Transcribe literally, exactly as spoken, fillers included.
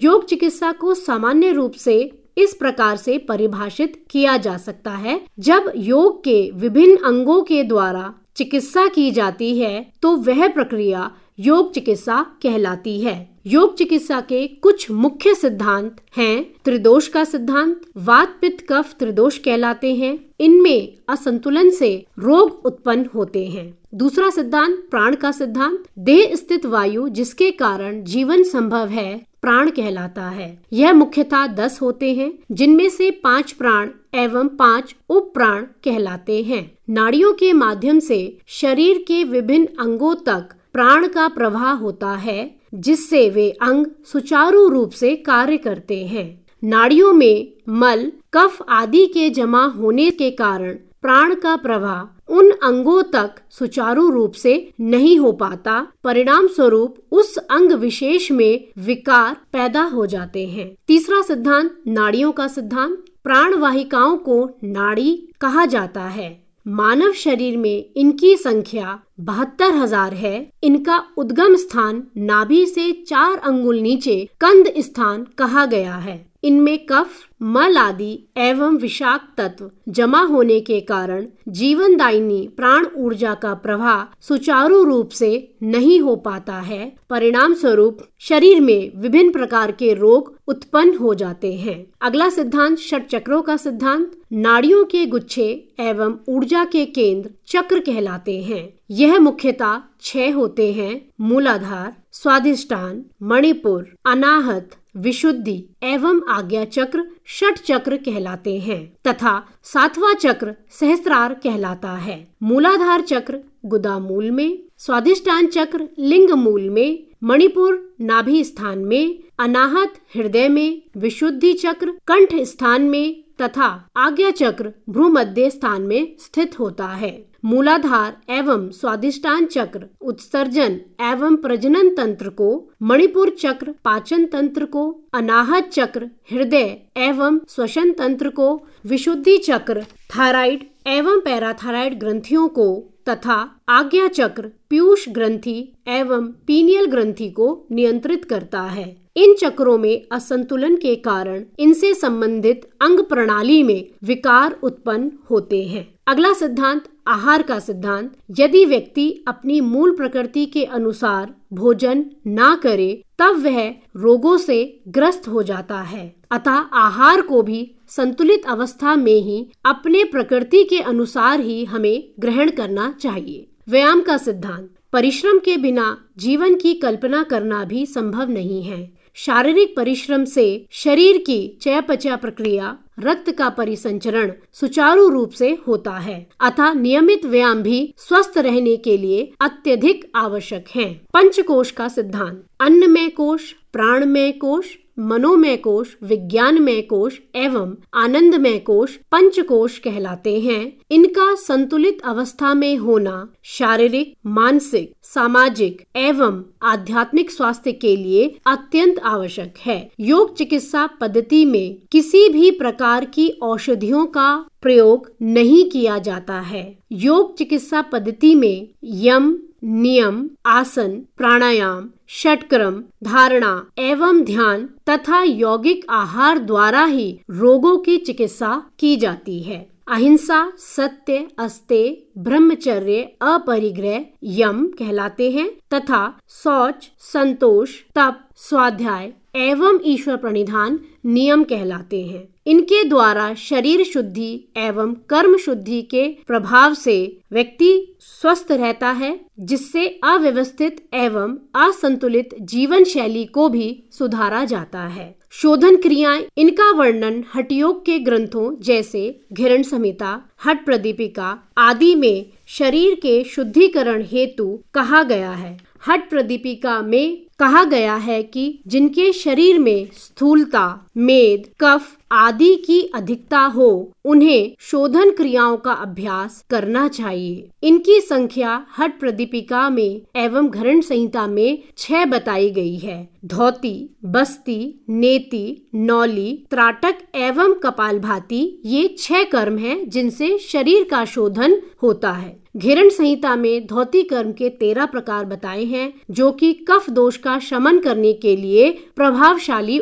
योग चिकित्सा को सामान्य रूप से इस प्रकार से परिभाषित किया जा सकता है, जब योग के विभिन्न अंगों के द्वारा चिकित्सा की जाती है तो वह प्रक्रिया योग चिकित्सा कहलाती है। योग चिकित्सा के कुछ मुख्य सिद्धांत हैं। त्रिदोष का सिद्धांत वात पित्त कफ त्रिदोष कहलाते हैं। इनमें असंतुलन से रोग उत्पन्न होते हैं। दूसरा सिद्धांत प्राण का सिद्धांत, देह स्थित वायु जिसके कारण जीवन संभव है प्राण कहलाता है। यह मुख्यतः दस होते हैं, जिनमें से पांच प्राण एवं पांच उप प्राण कहलाते हैं। नाड़ियों के माध्यम से शरीर के विभिन्न अंगों तक प्राण का प्रवाह होता है, जिससे वे अंग सुचारू रूप से कार्य करते हैं। नाड़ियों में मल कफ आदि के जमा होने के कारण प्राण का प्रवाह उन अंगों तक सुचारू रूप से नहीं हो पाता। परिणाम स्वरूप उस अंग विशेष में विकार पैदा हो जाते हैं। तीसरा सिद्धांत नाड़ियों का सिद्धांत, प्राण वाहिकाओं को नाड़ी कहा जाता है। मानव शरीर में इनकी संख्या बहत्तर हजार है। इनका उद्गम स्थान नाभि से चार अंगुल नीचे कंद स्थान कहा गया है। इनमें कफ मल आदि एवं विषाक्त तत्व जमा होने के कारण जीवनदायिनी प्राण ऊर्जा का प्रवाह सुचारू रूप से नहीं हो पाता है। परिणाम स्वरूप शरीर में विभिन्न प्रकार के रोग उत्पन्न हो जाते हैं। अगला सिद्धांत षट चक्रों का सिद्धांत, नाड़ियों के गुच्छे एवं ऊर्जा के केंद्र चक्र कहलाते हैं। यह मुख्यतः छह होते हैं। मूलाधार, स्वाधिष्ठान, मणिपुर, अनाहत, विशुद्धि एवं आज्ञा चक्र षट चक्र कहलाते हैं तथा सातवां चक्र सहस्त्रार कहलाता है। मूलाधार चक्र गुदा मूल में, स्वाधिष्ठान चक्र लिंग मूल में, मणिपुर नाभि स्थान में, अनाहत हृदय में, विशुद्धि चक्र कंठ स्थान में तथा आज्ञा चक्र भ्रूमध्य स्थान में स्थित होता है। मूलाधार एवं स्वाधिष्ठान चक्र उत्सर्जन एवं प्रजनन तंत्र को, मणिपुर चक्र पाचन तंत्र को, अनाहत चक्र हृदय एवं श्वसन तंत्र को, विशुद्धि चक्र थायराइड एवं पैराथायराइड ग्रंथियों को तथा आज्ञा चक्र पीयूष ग्रंथि एवं पीनियल ग्रंथि को नियंत्रित करता है। इन चक्रों में असंतुलन के कारण इनसे संबंधित अंग प्रणाली में विकार उत्पन्न होते हैं। अगला सिद्धांत आहार का सिद्धांत, यदि व्यक्ति अपनी मूल प्रकृति के अनुसार भोजन ना करे तब वह रोगों से ग्रस्त हो जाता है। अतः आहार को भी संतुलित अवस्था में ही अपने प्रकृति के अनुसार ही हमें ग्रहण करना चाहिए। व्यायाम का सिद्धांत, परिश्रम के बिना जीवन की कल्पना करना भी संभव नहीं है। शारीरिक परिश्रम से शरीर की चयापचय प्रक्रिया, रक्त का परिसंचरण सुचारू रूप से होता है। अतः नियमित व्यायाम भी स्वस्थ रहने के लिए अत्यधिक आवश्यक है। पंचकोश का सिद्धांत, अन्नमय कोश, प्राणमय कोश, मनोमय कोश, विज्ञानमय कोश एवं आनंदमय कोश पंचकोश कहलाते हैं। इनका संतुलित अवस्था में होना शारीरिक, मानसिक, सामाजिक एवं आध्यात्मिक स्वास्थ्य के लिए अत्यंत आवश्यक है। योग चिकित्सा पद्धति में किसी भी प्रकार की औषधियों का प्रयोग नहीं किया जाता है। योग चिकित्सा पद्धति में यम, नियम, आसन, प्राणायाम, षटक्रम, धारणा एवं ध्यान तथा यौगिक आहार द्वारा ही रोगों की चिकित्सा की जाती है। अहिंसा, सत्य, अस्तेय, ब्रह्मचर्य, अपरिग्रह यम कहलाते हैं तथा शौच, संतोष, तप, स्वाध्याय एवं ईश्वर प्रणिधान नियम कहलाते हैं। इनके द्वारा शरीर शुद्धि एवं कर्म शुद्धि के प्रभाव से व्यक्ति स्वस्थ रहता है, जिससे अव्यवस्थित एवं असंतुलित जीवन शैली को भी सुधारा जाता है। शोधन क्रियाएं, इनका वर्णन हठयोग के ग्रंथों जैसे घिरण संहिता, हठ प्रदीपिका आदि में शरीर के शुद्धिकरण हेतु कहा गया है। हठ प्रदीपिका में कहा गया है कि जिनके शरीर में स्थूलता, मेद, कफ आदि की अधिकता हो, उन्हें शोधन क्रियाओं का अभ्यास करना चाहिए। इनकी संख्या हठ प्रदीपिका में एवं घरण संहिता में छह बताई गई है। धौती, बस्ती, नेति, नौली, त्राटक एवं कपालभाति ये छह कर्म हैं जिनसे शरीर का शोधन होता है। घिरण संहिता में धौती कर्म के तेरह प्रकार बताए हैं, जो कि कफ दोष का शमन करने के लिए प्रभावशाली